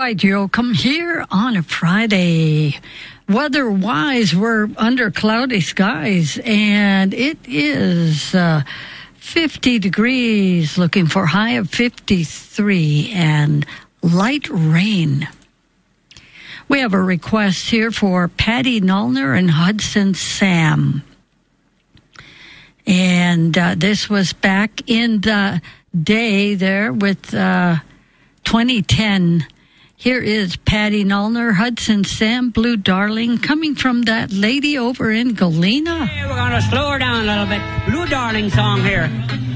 right, you'll come here on a Friday. Weather-wise, we're under cloudy skies, and it is 50 degrees, looking for high of 53, and light rain. We have a request here for Patty Nullner and Hudson Sam. And this was back in the day there with 2010. Here is Patty Nullner, Hudson Sam, Blue Darling, coming from that lady over in Galena. Hey, we're going to slow her down a little bit. Blue Darling song here.